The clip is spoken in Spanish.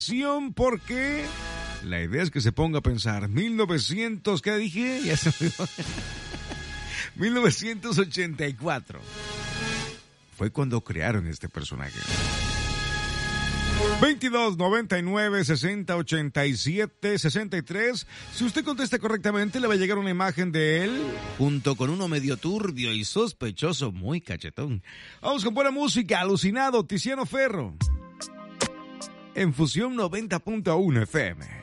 Porque la idea es que se ponga a pensar. 1900, ¿qué dije? Ya se me olvidó. 1984 fue cuando crearon este personaje. 22 99 60 87 63. Si usted contesta correctamente, le va a llegar una imagen de él junto con uno medio turbio y sospechoso, muy cachetón. Vamos con buena música. Alucinado, Tiziano Ferro en Fusión 90.1 FM.